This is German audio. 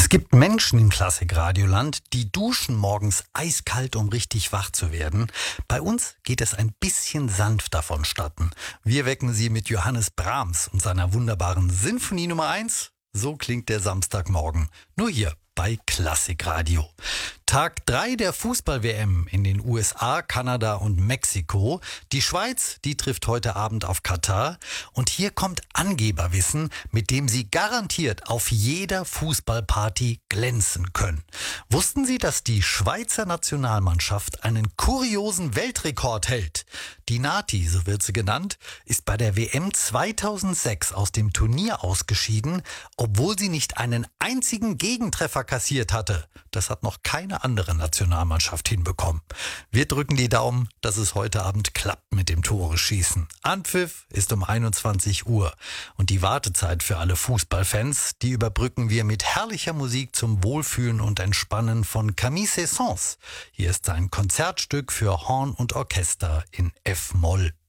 Es gibt Menschen im Klassikradioland, die duschen morgens eiskalt, um richtig wach zu werden. Bei uns geht es ein bisschen sanfter vonstatten. Wir wecken Sie mit Johannes Brahms und seiner wunderbaren Sinfonie Nummer 1. So klingt der Samstagmorgen. Nur hier bei Klassikradio. Tag 3 der Fußball-WM in den USA, Kanada und Mexiko. Die Schweiz, die trifft heute Abend auf Katar. Und hier kommt Angeberwissen, mit dem Sie garantiert auf jeder Fußballparty glänzen können. Wussten Sie, dass die Schweizer Nationalmannschaft einen kuriosen Weltrekord hält? Die Nati, so wird sie genannt, ist bei der WM 2006 aus dem Turnier ausgeschieden, obwohl sie nicht einen einzigen Gegentreffer kassiert hatte. Das hat noch keine andere Nationalmannschaft hinbekommen. Wir drücken die Daumen, dass es heute Abend klappt mit dem Tore-Schießen. Anpfiff ist um 21 Uhr. Und die Wartezeit für alle Fußballfans, die überbrücken wir mit herrlicher Musik zum Wohlfühlen und Entspannen von Camille Saint-Saëns. Hier ist sein Konzertstück für Horn und Orchester in F-Moll.